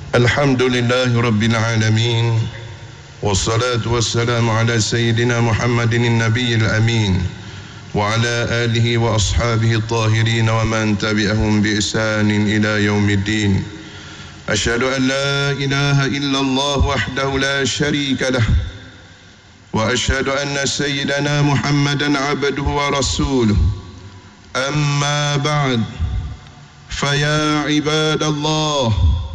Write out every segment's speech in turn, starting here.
Alhamdulillahi Rabbil Alamin. Wassalatu wassalamu ala Sayyidina Muhammadin Nabiyil Amin. Wa ala alihi wa ashabihi tahirin wa man tabi'ahum bi ihsanin ila yaumiddin. Asyhadu an la ilaha illallah wahdahu la syarika lah. Wa asyhadu anna Sayyidana Muhammadan abduhu wa rasuluh. Amma ba'd. Faya ibadallah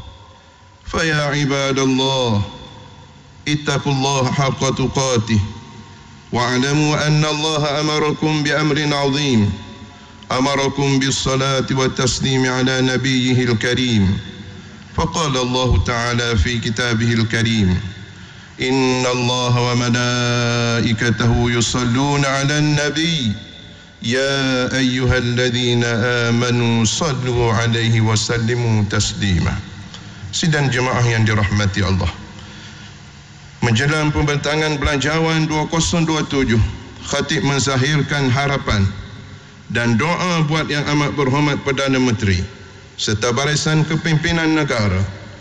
ittaqullaha haqqa tuqatih wa'lamu anna Allah amarakum bi amrin 'azim amarakum bis salati wat taslimi ala nabiyyihil karim faqala Allah ta'ala fi kitabihil karim inna Allah wa malaikatahu yusalluna 'alan nabiy ya ayyuhalladzina amanu sallu 'alaihi wa sallimu taslima. Sidang jemaah yang dirahmati Allah, menjelang pembentangan Belanjawan 2027, khatib menzahirkan harapan dan doa buat yang amat berhormat Perdana Menteri serta barisan kepimpinan negara.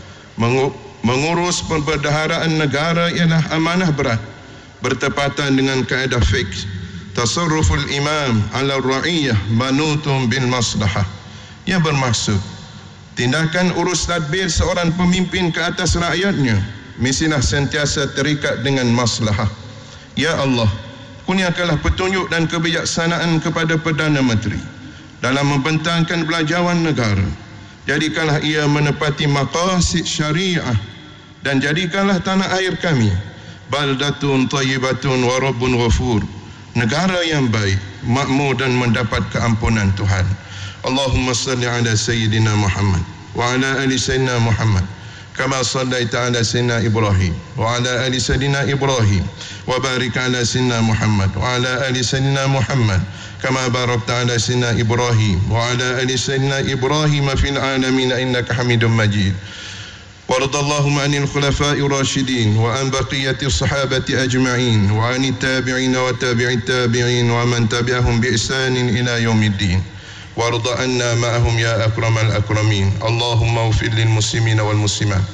Mengurus pembendaharaan negara ialah amanah berat, bertepatan dengan kaedah fiqh tasarruful imam ala ra'iyah manutun bil maslahah, yang bermaksud tindakan urus tadbir seorang pemimpin ke atas rakyatnya mestilah sentiasa terikat dengan maslahah. Ya Allah, kurniakanlah petunjuk dan kebijaksanaan kepada Perdana Menteri dalam membentangkan belanjawan negara. Jadikanlah ia menepati maqasid syariah dan jadikanlah tanah air kami baldatun thayyibatun wa rabbun ghafur, negara yang baik, makmur dan mendapat keampunan Tuhan. Allahumma salli ala Sayyidina Muhammad wa ala ali Sayyidina Muhammad kama sallaita ala Sayyidina Ibrahim wa ala ali Sayyidina Ibrahim wa barik ala Sayyidina Muhammad wa ala ali Sayyidina Muhammad kama barakta ala Sayyidina Ibrahim wa ala ali Sayyidina Ibrahim fil alamin innaka Hamidum Majid. وارض اللهم عن الخلفاء الراشدين وعن بقية الصحابة أجمعين وعن التابعين وتابع التابعين ومن تبعهم بإحسان إلى يوم الدين وارض عنا معهم يا أكرم الأكرمين. اللهم اغفر للمسلمين والمسلمات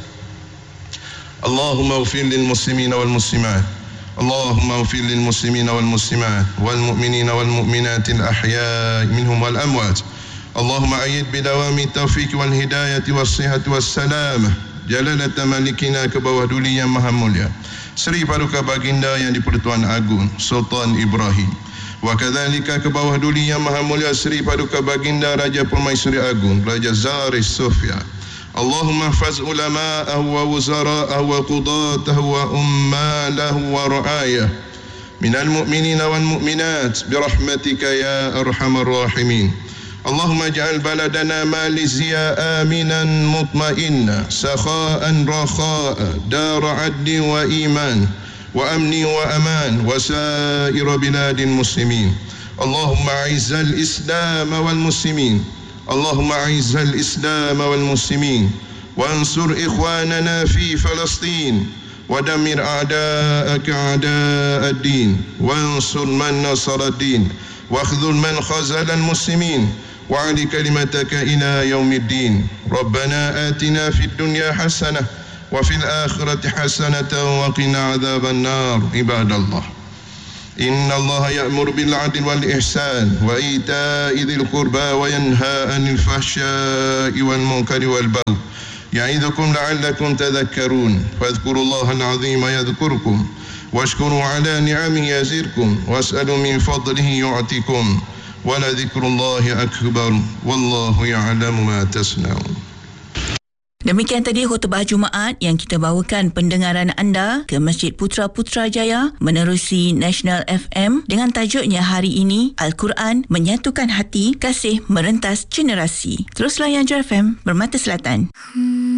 اللهم اغفر للمسلمين والمسلمات اللهم اغفر للمسلمين والمسلمات والمؤمنين والمؤمنات الأحياء منهم والأموات. اللهم أيد بدوام التوفيق والهداية والصحة والسلامة Jalalata Malikina ke bawah duli yang maha mulia Seri Paduka Baginda yang di-Pertuan Agung Sultan Ibrahim, wa kadzalika ke bawah duli yang maha mulia Seri Paduka Baginda Raja Permaisuri Agung Raja Zaris Sofia. Allahumma hafaz ulama'ahu wa wuzara'ahu wa qudatahu wa ummalahu wa ra'ayah minal mu'minina wal mu'minat birahmatika ya arhamar rahimin. اللهم اجعل بلدنا ماليزيا آمنا مطمئنا سخاء رخاء دار عدل وإيمان وأمن وأمان وسائر بلاد المسلمين. اللهم أعز الإسلام والمسلمين اللهم أعز الإسلام والمسلمين وانصر إخواننا في فلسطين ودمر أعداءك أعداء الدين وانصر من نصر الدين واخذل من خذل المسلمين وعلي كلمتك إلى يوم الدين. ربنا آتنا في الدنيا حسنة وفي الآخرة حسنة وقنا عذاب النار. عباد الله، إن الله يأمر بالعدل والإحسان وإيتاء ذي القربى وينهى عن الفحشاء والمنكر والبغي يعظكم لعلكم تذكرون. فاذكروا الله العظيم يذكركم واشكروا على نعمه يزدكم واسألوا من فضله يعطكم ولذكر الله أكبر والله يعلم ما تصنعون. Demikian tadi khutbah Jumaat yang kita bawakan pendengaran anda ke Masjid Putra Putrajaya menerusi National FM dengan tajuknya hari ini Al-Quran Menyatukan Hati, Kasih Merentas Generasi. Terus layan Jar FM Bermata Selatan.